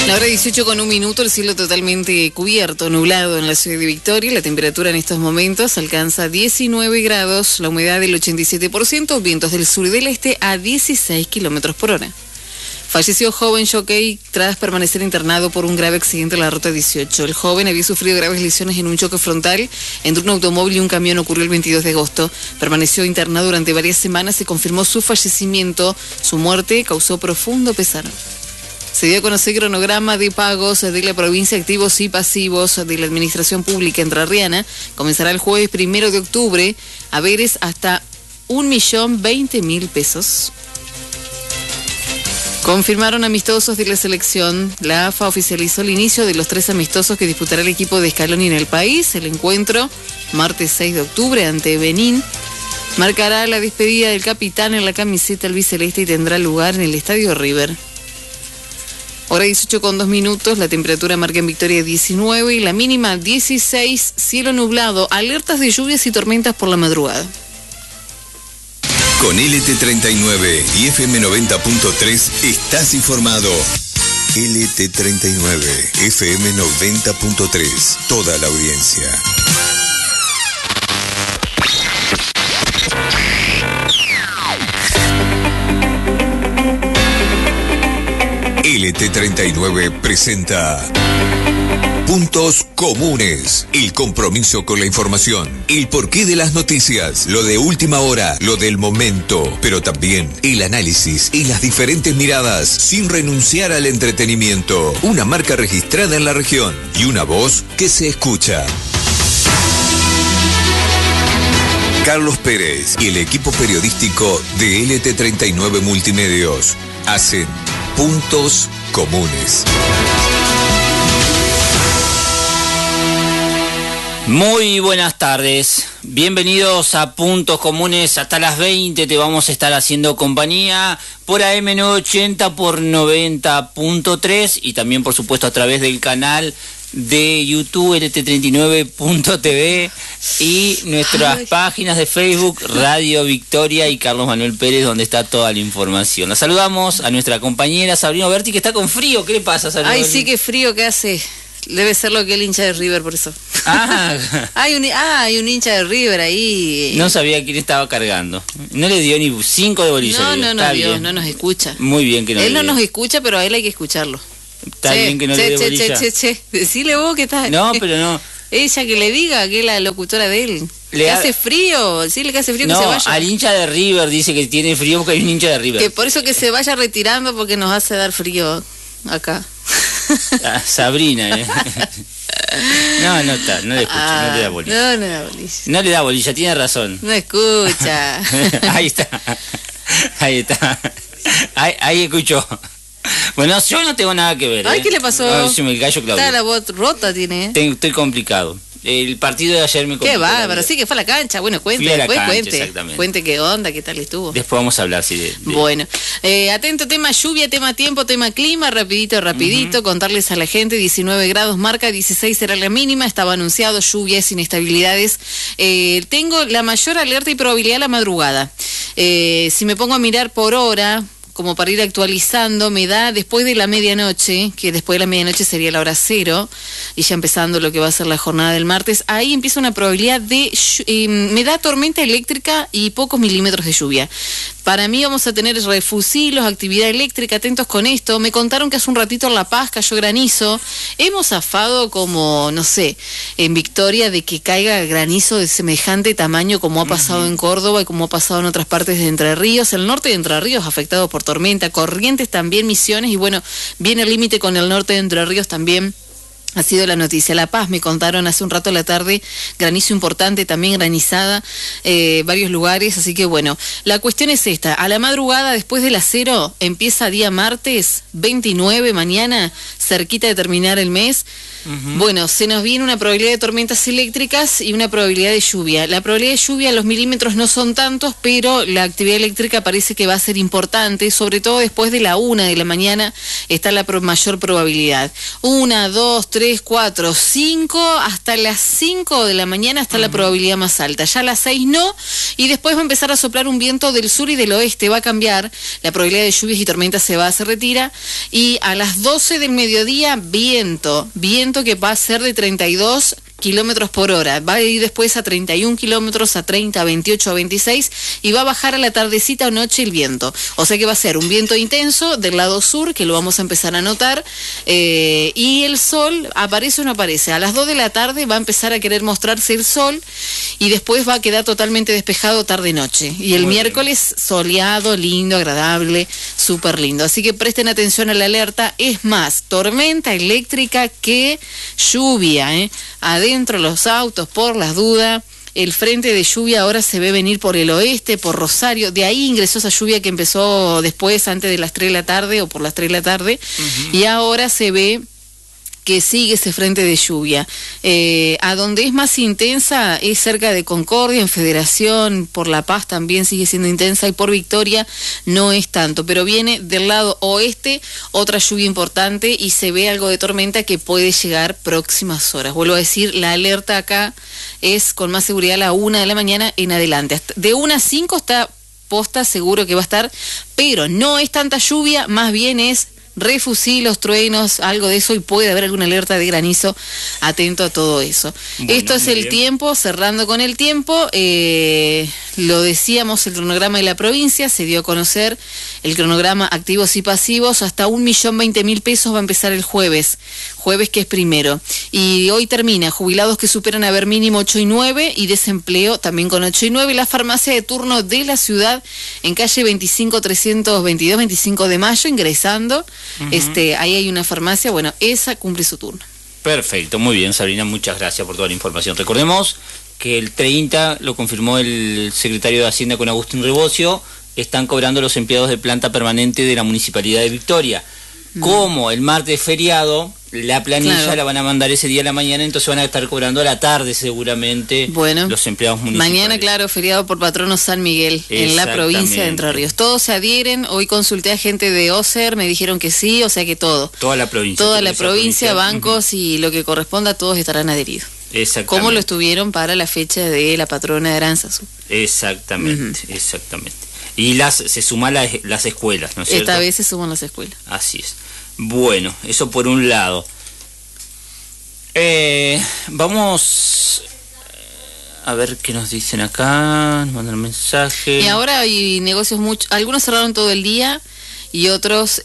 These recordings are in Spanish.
La hora 18:01, el cielo totalmente cubierto, nublado en la ciudad de Victoria. La temperatura en estos momentos alcanza 19 grados, la humedad del 87%, vientos del sur y del este a 16 kilómetros por hora. Falleció joven jockey tras permanecer internado por un grave accidente en la ruta 18. El joven había sufrido graves lesiones en un choque frontal entre un automóvil y un camión. Ocurrió el 22 de agosto. Permaneció internado durante varias semanas. Se confirmó su fallecimiento. Su muerte causó profundo pesar. Se dio a conocer cronograma de pagos de la provincia, activos y pasivos de la Administración Pública Entrerriana. Comenzará el jueves 1 de octubre. Haberes hasta 1.020.000 pesos. Confirmaron amistosos de la selección. La AFA oficializó el inicio de los 3 amistosos que disputará el equipo de Scaloni en el país. El encuentro, martes 6 de octubre, ante Benín, marcará la despedida del capitán en la camiseta albiceleste y tendrá lugar en el Estadio River. Hora 18:02, la temperatura marca en Victoria 19 y la mínima 16, cielo nublado, alertas de lluvias y tormentas por la madrugada. Con LT39 y FM 90.3 estás informado. LT39, FM 90.3, toda la audiencia. LT39 presenta Puntos Comunes, el compromiso con la información, el porqué de las noticias, lo de última hora, lo del momento, pero también el análisis y las diferentes miradas, sin renunciar al entretenimiento. Una marca registrada en la región y una voz que se escucha. Carlos Pérez y el equipo periodístico de LT39 Multimedios hacen Puntos Comunes. Muy buenas tardes, bienvenidos a Puntos Comunes. Hasta las 20 te vamos a estar haciendo compañía por AM 980, por 90.3 y también por supuesto a través del canal de YouTube LT39.tv y nuestras páginas de Facebook Radio Victoria y Carlos Manuel Pérez, donde está toda la información. La saludamos a nuestra compañera Sabrina Berti, que está con frío. ¿Qué le pasa, Sabrina? Ay, sí, qué frío que hace. Debe ser lo que el hincha de River, por eso. Hay un hincha de River ahí. No sabía quién estaba cargando. No le dio ni 5 de bolilla. No nos escucha. Muy bien que no. Él no nos escucha, pero a él hay que escucharlo. Está bien que no le dé bolilla. Decile vos que está. No, pero no. Ella que le diga, que es la locutora de él. Le hace frío, decirle que hace frío, que se vaya. Al hincha de River dice que tiene frío porque hay un hincha de River. Que por eso que se vaya retirando, porque nos hace dar frío acá. Sabrina, No le escucha, no le da bolilla. No le da bolilla, tiene razón. No escucha. Ahí está. Ahí escuchó. Bueno, yo no tengo nada que ver. Ay, ¿qué le pasó? No, si me callo, Claudio. Está la voz rota, tiene. Estoy complicado. El partido de ayer me complicó. Qué bárbaro, sí que fue a la cancha. Bueno, cuente, cuente qué onda, qué tal estuvo. Después vamos a hablar, sí. Bueno, atento, tema lluvia, tema tiempo, tema clima, rapidito, contarles a la gente, 19 grados marca, 16 será la mínima, estaba anunciado lluvias, inestabilidades. Tengo la mayor alerta y probabilidad a la madrugada. Si me pongo a mirar por hora, como para ir actualizando, me da después de la medianoche, que después de la medianoche sería la hora 0, y ya empezando lo que va a ser la jornada del martes, ahí empieza una probabilidad de, me da tormenta eléctrica y pocos milímetros de lluvia. Para mí vamos a tener refusilos, actividad eléctrica, atentos con esto. Me contaron que hace un ratito en La Paz cayó granizo. Hemos zafado como, no sé, en Victoria de que caiga granizo de semejante tamaño como ha pasado en Córdoba y como ha pasado en otras partes de Entre Ríos. El norte de Entre Ríos afectado por tormenta, Corrientes también, Misiones, y bueno, viene el límite con el norte de Entre Ríos también. Ha sido la noticia. La Paz, me contaron hace un rato a la tarde, granizo importante, también granizada, varios lugares, así que bueno, la cuestión es esta, a la madrugada después de las 0, empieza día martes, 29, mañana, cerquita de terminar el mes. Bueno, se nos viene una probabilidad de tormentas eléctricas y una probabilidad de lluvia. La probabilidad de lluvia, los milímetros no son tantos, pero la actividad eléctrica parece que va a ser importante, sobre todo después de la 1 de la mañana está la mayor probabilidad. 1, 2, 3, 4, 5, hasta las 5 de la mañana está la probabilidad más alta. Ya a las 6 no, y después va a empezar a soplar un viento del sur y del oeste, va a cambiar, la probabilidad de lluvias y tormentas se retira, y a las 12 del mediodía mediodía, viento que va a ser de 32 kilómetros por hora, va a ir después a 31 kilómetros, a 30, a 28, a 26 y va a bajar a la tardecita o noche el viento, o sea que va a ser un viento intenso del lado sur, que lo vamos a empezar a notar, y el sol aparece o no aparece, a las 2 de la tarde va a empezar a querer mostrarse el sol y después va a quedar totalmente despejado tarde-noche, y el miércoles soleado, lindo, agradable, súper lindo, así que presten atención a la alerta, es más tormenta eléctrica que lluvia, adentro los autos por las dudas. El frente de lluvia ahora se ve venir por el oeste, por Rosario, de ahí ingresó esa lluvia que empezó después, antes de las 3 de la tarde o por las 3 de la tarde, y ahora se ve que sigue ese frente de lluvia. A donde es más intensa es cerca de Concordia, en Federación, por La Paz también sigue siendo intensa, y por Victoria no es tanto, pero viene del lado oeste otra lluvia importante y se ve algo de tormenta que puede llegar próximas horas. Vuelvo a decir, la alerta acá es con más seguridad a la 1 de la mañana en adelante. De 1 a 5 está posta, seguro que va a estar, pero no es tanta lluvia, más bien es refusilos, truenos, algo de eso, y puede haber alguna alerta de granizo, atento a todo eso. Bueno, esto es el tiempo, cerrando con el tiempo, lo decíamos, el cronograma de la provincia, se dio a conocer el cronograma activos y pasivos, hasta 1.020.000 pesos va a empezar el jueves que es primero, y hoy termina, jubilados que superan a ver mínimo 8 y 9, y desempleo también con 8 y 9, la farmacia de turno de la ciudad, en calle 25.322, 25 de mayo, ingresando, ahí hay una farmacia, bueno, esa cumple su turno. Perfecto, muy bien, Sabrina, muchas gracias por toda la información. Recordemos que el 30, lo confirmó el secretario de Hacienda con Agustín Rebocio, están cobrando los empleados de planta permanente de la Municipalidad de Victoria. Como el martes feriado, la planilla la van a mandar ese día a la mañana, entonces van a estar cobrando a la tarde seguramente los empleados municipales. Mañana, claro, feriado por patrono San Miguel en la provincia de Entre Ríos. Todos se adhieren, hoy consulté a gente de OCER, me dijeron que sí, o sea que todo. Toda la provincia, bancos y lo que corresponda, todos estarán adheridos. Exactamente. Como lo estuvieron para la fecha de la patrona de Aranzazu. Exactamente, exactamente. Y se suman las escuelas, ¿no es cierto? Esta vez se suman las escuelas. Así es. Bueno, eso por un lado. Vamos a ver qué nos dicen acá, nos mandan un mensaje. Y ahora hay negocios algunos cerraron todo el día y otros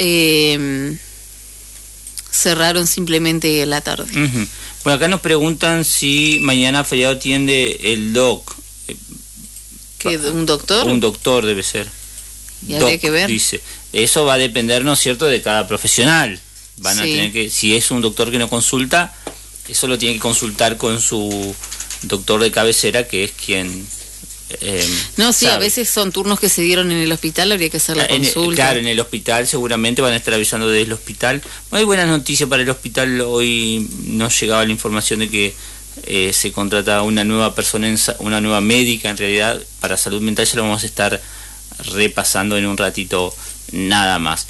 cerraron simplemente la tarde. Bueno, acá nos preguntan si mañana feriado atiende el DOC. ¿Qué, un doctor? Un doctor debe ser. Y habría que ver. Dice, eso va a depender, ¿no es cierto?, de cada profesional. Van a tener que, si es un doctor que no consulta, eso lo tiene que consultar con su doctor de cabecera, que es quien sabe. A veces son turnos que se dieron en el hospital, habría que hacer la consulta. Claro, en el hospital seguramente van a estar avisando desde el hospital. No hay buenas noticias para el hospital. Hoy nos llegaba la información de que se contrata una nueva persona, una nueva médica en realidad, para salud mental. Ya lo vamos a estar repasando en un ratito nada más.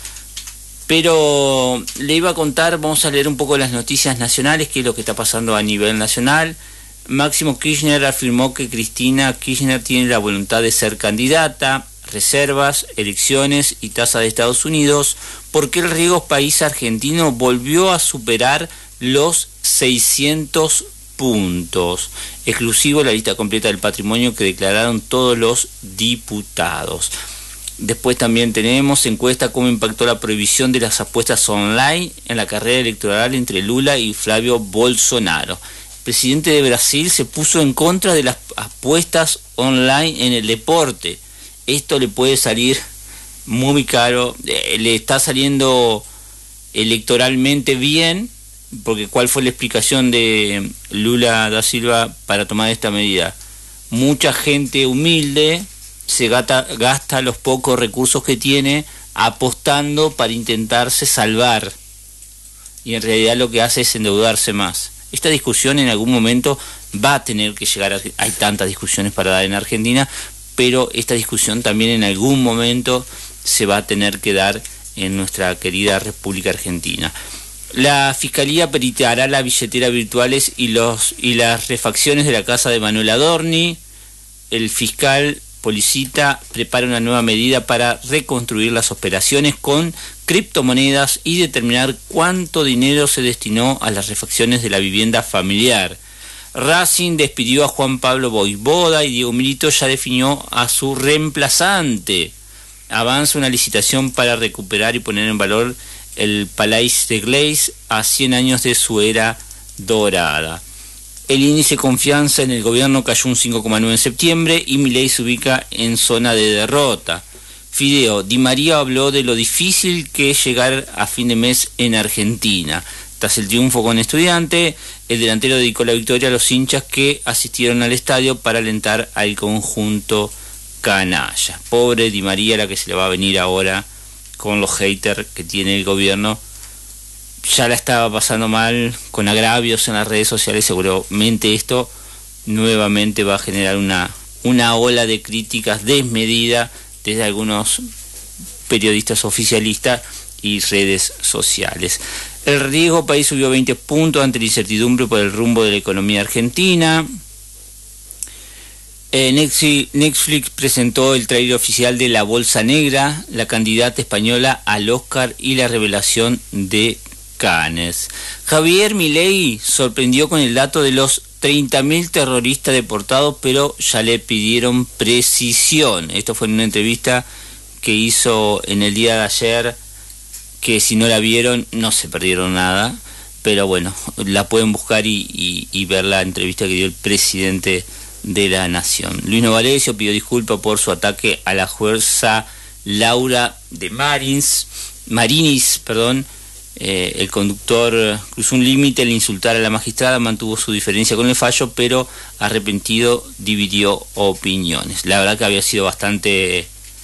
Pero le iba a contar, vamos a leer un poco las noticias nacionales, qué es lo que está pasando a nivel nacional. Máximo Kirchner afirmó que Cristina Kirchner tiene la voluntad de ser candidata, reservas, elecciones y tasa de Estados Unidos, porque el riesgo país argentino volvió a superar los 600 puntos. Exclusivo la lista completa del patrimonio que declararon todos los diputados. Después también tenemos encuesta cómo impactó la prohibición de las apuestas online en la carrera electoral entre Lula y Flavio Bolsonaro. El presidente de Brasil se puso en contra de las apuestas online en el deporte. Esto le puede salir muy caro, le está saliendo electoralmente bien, porque ¿cuál fue la explicación de Lula da Silva para tomar esta medida? Mucha gente humilde se gasta los pocos recursos que tiene apostando para intentarse salvar, y en realidad lo que hace es endeudarse más. Esta discusión en algún momento va a tener que llegar hay tantas discusiones para dar en Argentina, pero esta discusión también en algún momento se va a tener que dar en nuestra querida República Argentina. La Fiscalía peritará las billeteras virtuales y las refacciones de la casa de Manuel Adorni. El fiscal Policita prepara una nueva medida para reconstruir las operaciones con criptomonedas y determinar cuánto dinero se destinó a las refacciones de la vivienda familiar. Racing despidió a Juan Pablo Vojvoda y Diego Milito ya definió a su reemplazante. Avanza una licitación para recuperar y poner en valor el Palais de Glace a 100 años de su era dorada. El índice de confianza en el gobierno cayó un 5,9 en septiembre y Milei se ubica en zona de derrota. Fideo, Di María habló de lo difícil que es llegar a fin de mes en Argentina. Tras el triunfo con Estudiante, el delantero dedicó la victoria a los hinchas que asistieron al estadio para alentar al conjunto canalla. Pobre Di María, la que se le va a venir ahora con los haters que tiene el gobierno. Ya la estaba pasando mal con agravios en las redes sociales. Seguramente esto nuevamente va a generar una ola de críticas desmedida desde algunos periodistas oficialistas y redes sociales. El riesgo país subió 20 puntos ante la incertidumbre por el rumbo de la economía argentina. Netflix presentó el tráiler oficial de La Bolsa Negra, la candidata española al Oscar y la revelación de Cannes. Javier Milei sorprendió con el dato de los 30.000 terroristas deportados, pero ya le pidieron precisión. Esto fue en una entrevista que hizo en el día de ayer, que si no la vieron no se perdieron nada, pero bueno, la pueden buscar y ver la entrevista que dio el presidente de la Nación. Luis Novarecio pidió disculpas por su ataque a la jueza Laura de Marinis. El conductor cruzó un límite al insultar a la magistrada, mantuvo su diferencia con el fallo, pero arrepentido dividió opiniones. La verdad que había sido bastante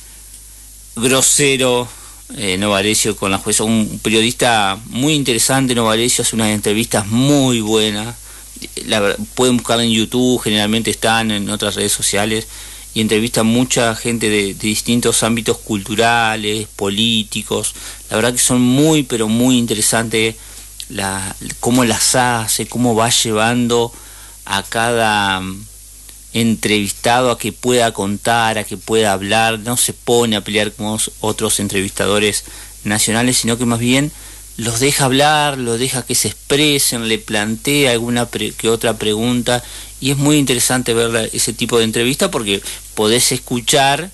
grosero Novarecio con la jueza, un periodista muy interesante. Novarecio hace unas entrevistas muy buenas, pueden buscarla en YouTube, generalmente están en otras redes sociales, y entrevista a mucha gente de distintos ámbitos culturales, políticos. La verdad que son muy, pero muy interesantes cómo las hace, cómo va llevando a cada entrevistado a que pueda contar, a que pueda hablar. No se pone a pelear con otros entrevistadores nacionales, sino que más bien los deja hablar, los deja que se expresen, le plantea alguna que otra pregunta, y es muy interesante ver ese tipo de entrevista porque podés escuchar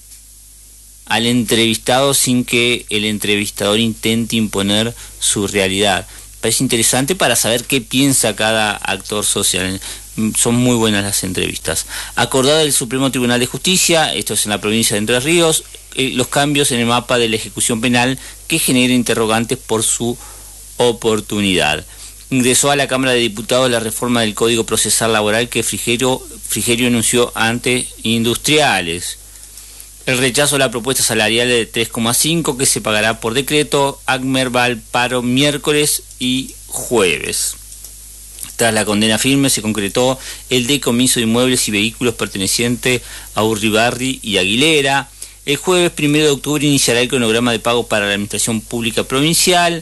al entrevistado sin que el entrevistador intente imponer su realidad. Parece interesante para saber qué piensa cada actor social. Son muy buenas las entrevistas. Acordada del Supremo Tribunal de Justicia, esto es en la provincia de Entre Ríos, los cambios en el mapa de la ejecución penal que genera interrogantes por su oportunidad. Ingresó a la Cámara de Diputados la reforma del Código Procesal Laboral que Frigerio anunció ante Industriales. El rechazo a la propuesta salarial de 3,5 que se pagará por decreto. ACMER va al paro miércoles y jueves. Tras la condena firme se concretó el decomiso de inmuebles y vehículos pertenecientes a Urribarri y Aguilera. El jueves 1 de octubre iniciará el cronograma de pago para la Administración Pública Provincial.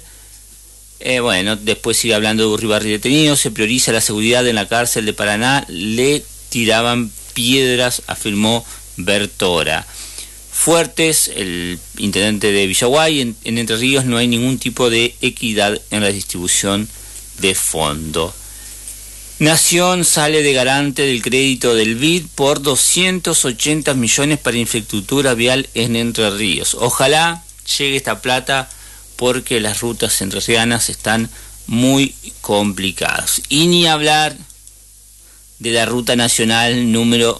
Después sigue hablando de Urribarri detenido. Se prioriza la seguridad en la cárcel de Paraná. Le tiraban piedras, afirmó Bertora. Fuertes, el intendente de Villaguay, en Entre Ríos no hay ningún tipo de equidad en la distribución de fondo. Nación sale de garante del crédito del BID por 280 millones para infraestructura vial en Entre Ríos. Ojalá llegue esta plata porque las rutas entrerrianas están muy complicadas. Y ni hablar de la ruta nacional número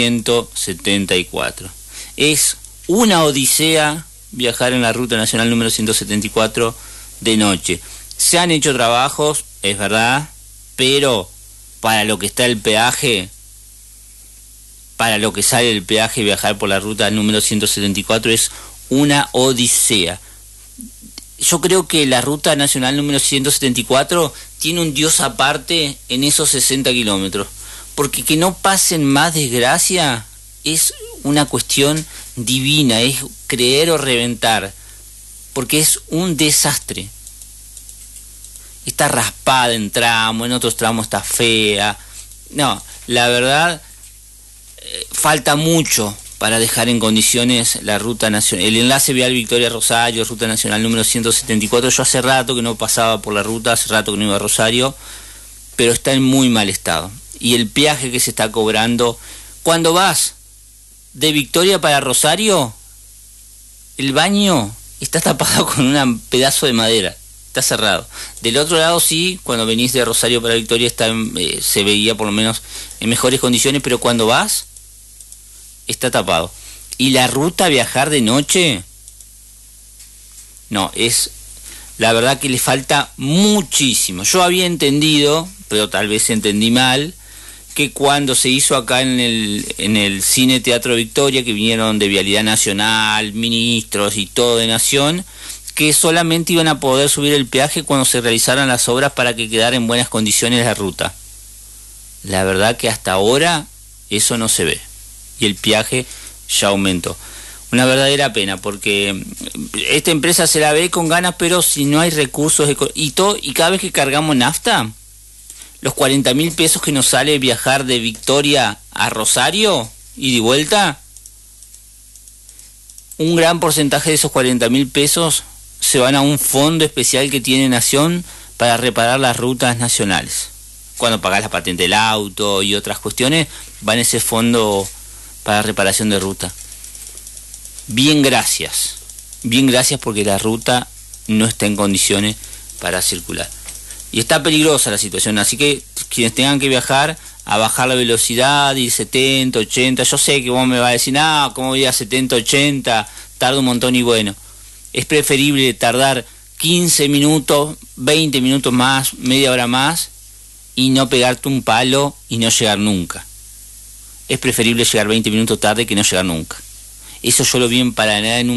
174. Es una odisea viajar en la ruta nacional número 174 de noche. Se han hecho trabajos, es verdad, pero para lo que está el peaje, para lo que sale el peaje, viajar por la ruta número 174 es una odisea. Yo creo que la ruta nacional número 174 tiene un dios aparte en esos 60 kilómetros, porque que no pasen más desgracia es una cuestión divina, es creer o reventar, porque es un desastre. Está raspada en tramos, en otros tramos está fea. No, la verdad, falta mucho para dejar en condiciones la ruta nacional, el enlace vial Victoria-Rosario, ruta nacional número 174. Yo hace rato que no pasaba por la ruta, hace rato que no iba a Rosario, pero está en muy mal estado. Y el peaje que se está cobrando, cuando vas de Victoria para Rosario, el baño está tapado con un pedazo de madera, está cerrado. Del otro lado sí, cuando venís de Rosario para Victoria se veía por lo menos en mejores condiciones, pero cuando vas está tapado. Y la ruta, viajar de noche, no, es la verdad que le falta muchísimo. Yo había entendido, pero tal vez entendí mal, que cuando se hizo acá en el Cine Teatro Victoria, que vinieron de Vialidad Nacional, ministros y todo de Nación, que solamente iban a poder subir el peaje cuando se realizaran las obras para que quedara en buenas condiciones la ruta. La verdad que hasta ahora eso no se ve. Y el peaje ya aumentó. Una verdadera pena, porque esta empresa se la ve con ganas, pero si no hay recursos y cada vez que cargamos nafta, los 40.000 pesos que nos sale viajar de Victoria a Rosario y de vuelta, un gran porcentaje de esos 40.000 pesos se van a un fondo especial que tiene Nación para reparar las rutas nacionales. Cuando pagás la patente del auto y otras cuestiones, va en ese fondo para reparación de ruta. Bien, gracias porque la ruta no está en condiciones para circular. Y está peligrosa la situación, así que quienes tengan que viajar, a bajar la velocidad, ir 70, 80, yo sé que vos me vas a decir, no, ¿cómo voy a 70, 80? Tarda un montón y bueno, es preferible tardar 15 minutos, 20 minutos más, media hora más, y no pegarte un palo y no llegar nunca. Es preferible llegar 20 minutos tarde que no llegar nunca. Eso yo lo vi en Paraná en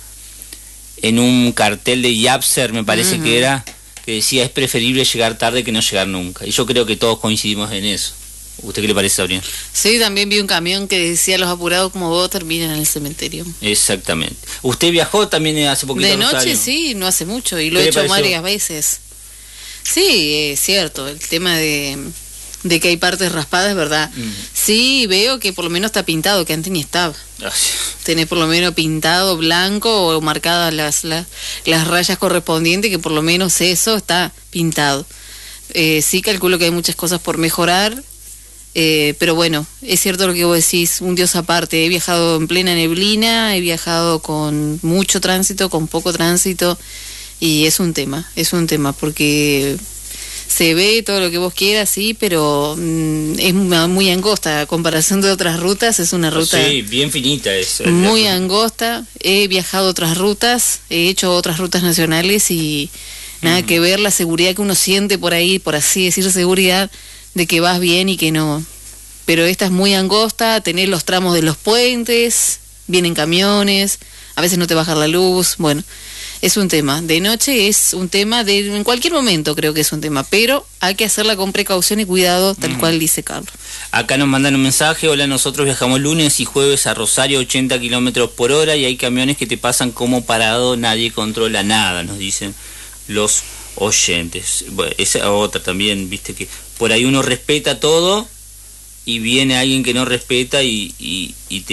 un cartel de Yapser, me parece que era, que decía es preferible llegar tarde que no llegar nunca. Y yo creo que todos coincidimos en eso. ¿Usted qué le parece, Sabrina? Sí, también vi un camión que decía los apurados como vos terminan en el cementerio. Exactamente. ¿Usted viajó también hace poquito de a Rosario? Noche? Sí, no hace mucho y lo he hecho varias veces. Sí, es cierto, el tema de que hay partes raspadas, ¿verdad? Sí, veo que por lo menos está pintado, que antes ni estaba. Tenés por lo menos pintado blanco o marcadas las rayas correspondientes, que por lo menos eso está pintado. Sí, calculo que hay muchas cosas por mejorar, pero bueno, es cierto lo que vos decís, un Dios aparte. He viajado en plena neblina, he viajado con mucho tránsito, con poco tránsito, y es un tema porque se ve todo lo que vos quieras, sí, pero es muy angosta. A comparación de otras rutas, es una ruta bien finita. Muy angosta. He viajado otras rutas, he hecho otras rutas nacionales y nada que ver la seguridad que uno siente por ahí, por así decir, seguridad de que vas bien y que no. Pero esta es muy angosta, tenés los tramos de los puentes, vienen camiones, a veces no te baja la luz, bueno. Es un tema, de noche es un tema, en cualquier momento creo que es un tema, pero hay que hacerla con precaución y cuidado, tal cual dice Carlos. Acá nos mandan un mensaje: hola, nosotros viajamos lunes y jueves a Rosario 80 kilómetros por hora y hay camiones que te pasan como parado, nadie controla nada, nos dicen los oyentes. Bueno, esa otra también, viste que por ahí uno respeta todo y viene alguien que no respeta y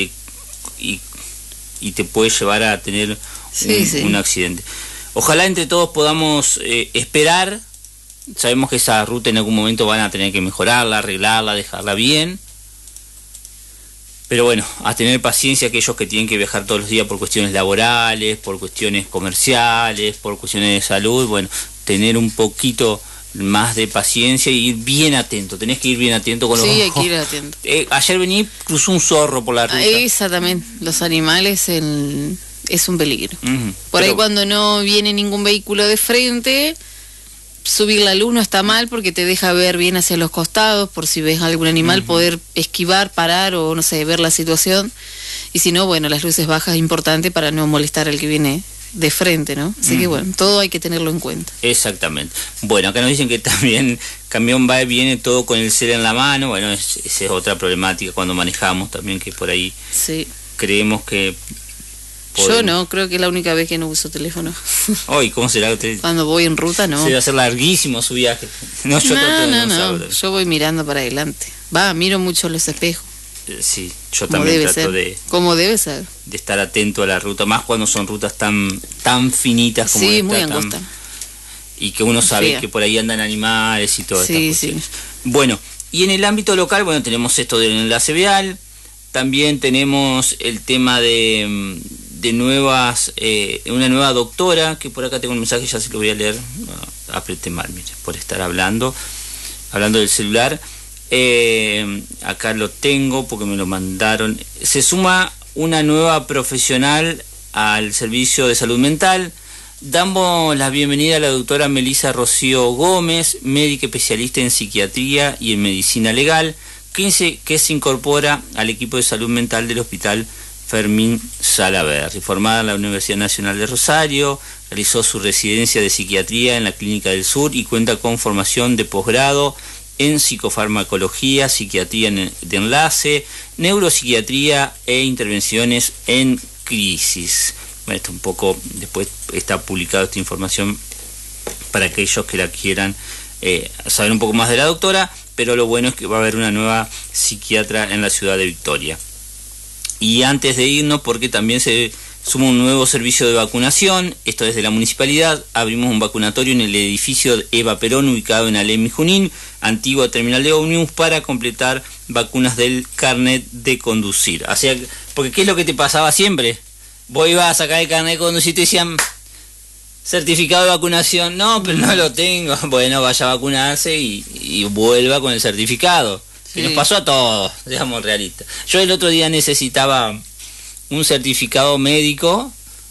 te puede llevar a tener un accidente. Ojalá entre todos podamos esperar. Sabemos que esa ruta en algún momento van a tener que mejorarla, arreglarla, dejarla bien, pero bueno, a tener paciencia aquellos que tienen que viajar todos los días por cuestiones laborales, por cuestiones comerciales, por cuestiones de salud. Bueno, tener un poquito más de paciencia y ir bien atento. Tenés que ir bien atento con los ojos. Sí, hay que ir atento. Ayer vení, cruzó un zorro por la ruta. Exactamente, los animales es un peligro. Por ahí cuando no viene ningún vehículo de frente, subir la luz no está mal porque te deja ver bien hacia los costados, por si ves algún animal, poder esquivar, parar o no sé, ver la situación. Y si no, bueno, las luces bajas es importante para no molestar al que viene de frente, ¿no? Así que bueno, todo hay que tenerlo en cuenta. Exactamente. Bueno, acá nos dicen que también camión va y viene todo con el cel en la mano. Bueno, esa es otra problemática cuando manejamos también, que por ahí creemos que yo no, creo que es la única vez que no uso teléfono. Hoy, ¿cómo será usted? Cuando voy en ruta, no. Se va a hacer larguísimo su viaje. No, yo voy mirando para adelante. Miro mucho los espejos. Sí, yo Como también debe trato ser. Como debe ser. de estar atento a la ruta, más cuando son rutas tan finitas como Sí, esta, muy angosta. y que uno sabe Fea. que por ahí andan animales y todo eso. Sí. Bueno, y en el ámbito local, bueno, tenemos esto del enlace vial, también tenemos el tema de nuevas, una nueva doctora, que por acá tengo un mensaje, ya se lo voy a leer, no, apreté mal, mire, por estar hablando del celular. Acá lo tengo porque me lo mandaron. Se suma una nueva profesional al servicio de salud mental. Damos la bienvenida a la doctora Melissa Rocío Gómez, médica especialista en psiquiatría y en medicina legal, que se incorpora al equipo de salud mental del Hospital Fermín Salaverry. Formada en la Universidad Nacional de Rosario, realizó su residencia de psiquiatría en la Clínica del Sur y cuenta con formación de posgrado en psicofarmacología, psiquiatría de enlace, neuropsiquiatría e intervenciones en crisis. Bueno, esto un poco, después está publicado esta información para aquellos que la quieran saber un poco más de la doctora, pero lo bueno es que va a haber una nueva psiquiatra en la ciudad de Victoria. Y antes de irnos, porque también se suma un nuevo servicio de vacunación, esto desde la municipalidad, abrimos un vacunatorio en el edificio Eva Perón, ubicado en Alem y Junín, antigua terminal de ómnibus, para completar vacunas del carnet de conducir. O sea, porque ¿qué es lo que te pasaba siempre? Vos ibas a sacar el carnet de conducir y te decían, certificado de vacunación, no, pero no lo tengo. Bueno, vaya a vacunarse y vuelva con el certificado. Sí. Que nos pasó a todos, digamos realistas. Yo el otro día necesitaba un certificado médico.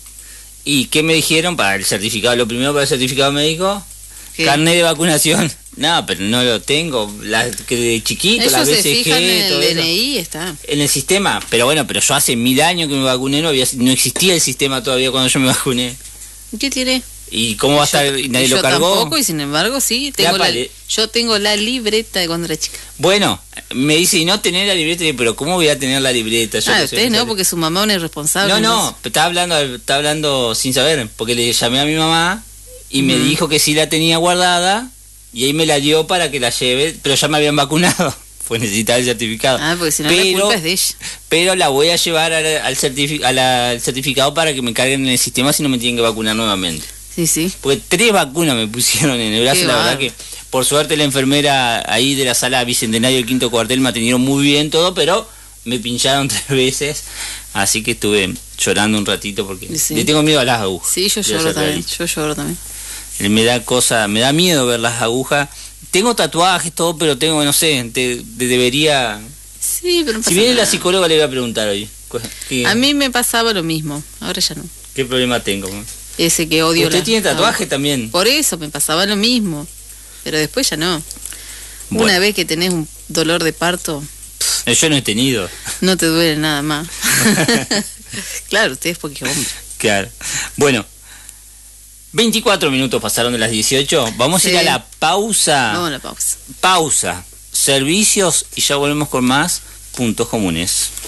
¿Y qué me dijeron para el certificado? Lo primero para el certificado médico, ¿qué? Carnet de vacunación. No, pero no lo tengo. Que de chiquito, ellos las BCG, se fijan en todo el eso. DNI está. En el sistema, pero bueno, pero yo hace 1000 años que me vacuné, no existía el sistema todavía cuando yo me vacuné. ¿Qué tiene? ¿Y cómo va a estar? ¿Nadie lo cargó? Yo tampoco, y sin embargo sí, yo tengo la libreta de cuando era chica. Bueno, me dice, y no tener la libreta, pero ¿cómo voy a tener la libreta? Usted no, porque su mamá es una irresponsable. No, está hablando sin saber, porque le llamé a mi mamá y me dijo que sí la tenía guardada, y ahí me la dio para que la lleve, pero ya me habían vacunado, pues necesitaba el certificado. Porque si no, la culpa es de ella. Pero la voy a llevar al certificado para que me carguen en el sistema, si no me tienen que vacunar nuevamente. Sí. Porque 3 vacunas me pusieron en el brazo, la verdad que por suerte la enfermera ahí de la sala Bicentenario del Quinto Cuartel me atendieron muy bien todo, pero me pincharon 3 veces, así que estuve llorando un ratito porque le tengo miedo a las agujas. Sí, yo lloro también. Me da miedo ver las agujas. Tengo tatuajes, todo, pero tengo, no sé, debería... Sí, pero no pasa si viene nada. la psicóloga le voy a preguntar hoy. A mí me pasaba lo mismo, ahora ya no. ¿Qué problema tengo? Ese que odio. ¿Usted tiene tatuaje también? Por eso me pasaba lo mismo, pero después ya no. Bueno. Una vez que tenés un dolor de parto... Yo no he tenido. No te duele nada más. Claro, usted es porque hombre. Claro. Bueno, 24 minutos pasaron de las 18. Vamos a ir a la pausa. Vamos a la pausa. Pausa. Servicios y ya volvemos con más puntos comunes.